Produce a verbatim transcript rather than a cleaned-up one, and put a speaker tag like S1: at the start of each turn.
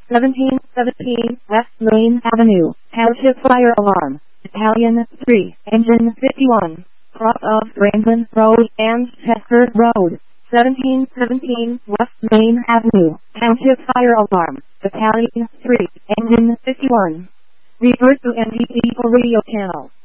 S1: seventeen seventeen West Main Avenue, Township Fire Alarm, Battalion three, Engine fifty-one, cross of Brandon Road and Chester Road, seventeen seventeen West Main Avenue, Township Fire Alarm, Battalion three, Engine fifty-one. Revert to N D T for radio channel.